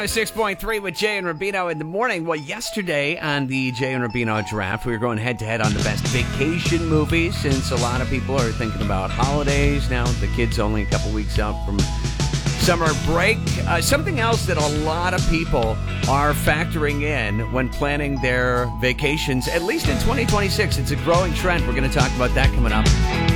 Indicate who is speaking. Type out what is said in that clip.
Speaker 1: 6.3 with Jay and Rubino in the morning. Well, yesterday on the Jay and Rubino draft, we were going head-to-head on the best vacation movies, since a lot of people are thinking about holidays now. The kids only a couple weeks out from summer break. Something else that a lot of people are factoring in when planning their vacations, at least in 2026. It's a growing trend. We're going to talk about that coming up.